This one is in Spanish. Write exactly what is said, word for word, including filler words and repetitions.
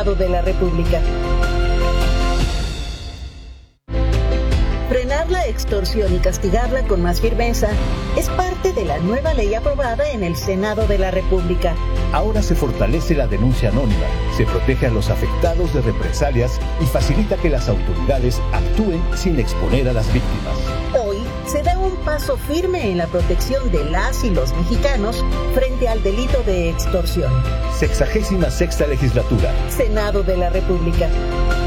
de la República. Frenar la extorsión y castigarla con más firmeza es parte de la nueva ley aprobada en el Senado de la República. Ahora se fortalece la denuncia anónima, se protege a los afectados de represalias y facilita que las autoridades actúen sin exponer a las víctimas. Hoy se da un paso firme en la protección de las y los mexicanos frente al delito de extorsión. Sexagésima sexta legislatura. Senado de la República.